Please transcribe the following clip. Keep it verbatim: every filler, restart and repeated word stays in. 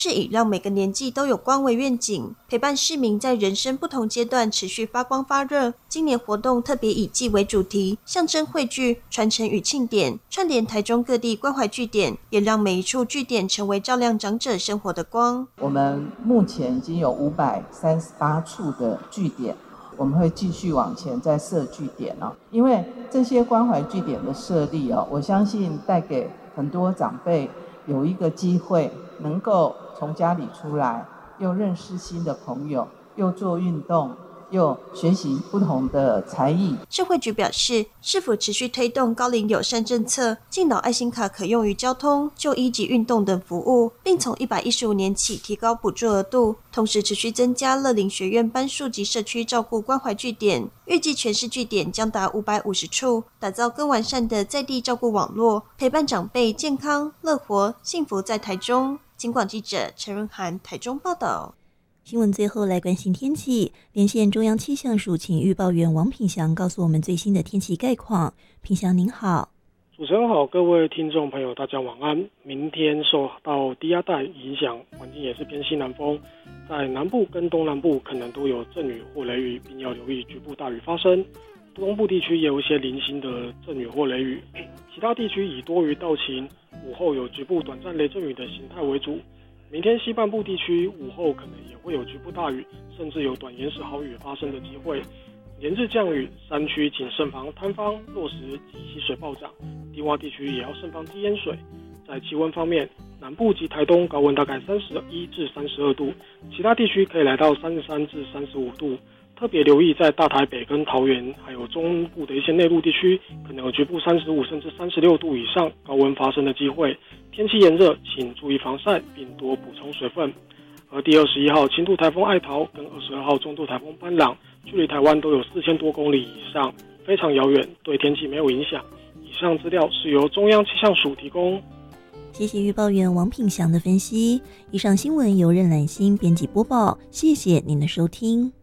是以让每个年纪都有光为愿景，陪伴市民在人生不同阶段持续发光发热。今年活动特别以祭为主题，象征汇聚、传承与庆典，串联台中各地关怀据点，也让每一处据点成为照亮长者生活的光。 我们目前已经有五百三十八处的据点，我们会继续往前再设据点哦。因为这些关怀据点的设立哦，我相信带给很多长辈有一个机会，能够从家里出来，又认识新的朋友，又做运动，又学习不同的才艺。 社会局表示，市府持续推动高龄友善政策，敬老爱心卡可用于交通、就医及运动等服务，并从一百一十五年起提高补助额度，同时持续增加乐龄学院班数及社区照顾关怀据点，预计全市据点将达五百五十处，打造更完善的在地照顾网络，陪伴长辈健康、乐活、幸福在台中。警广记者陈润涵台中报道。 新闻最后来关心天气，连线中央气象署请预报员王品祥告诉我们最新的天气概况。品祥您好。 主持人好，各位听众朋友大家晚安。明天受到低压带影响，环境也是偏西南风，在南部跟东南部可能都有阵雨或雷雨，并要留意局部大雨发生。东部地区也有一些零星的阵雨或雷雨，其他地区以多云到晴，午后有局部短暂雷阵雨的形态为主。明天西半部地区午后可能也会有局部大雨，甚至有短延时豪雨发生的机会。连日降雨，山区请慎防坍方、落石及溪水暴涨，低洼地区也要慎防低淹水。在气温方面，南部及台东高温大概三十一至三十二度，其他地区可以来到三十三至三十五度。特别留意在大台北跟桃园还有中部的一些内陆地区，可能有局部三十五甚至三十六度以上高温发生的机会。天气炎热，请注意防晒并多补充水分。而第二十一号轻度台风艾桃跟二十二号中度台风班朗距离台湾都有四千多公里以上，非常遥远，对天气没有影响。以上资料是由中央气象署提供。 谢谢预报员王品祥的分析。以上新闻由任兰心编辑播报，谢谢您的收听。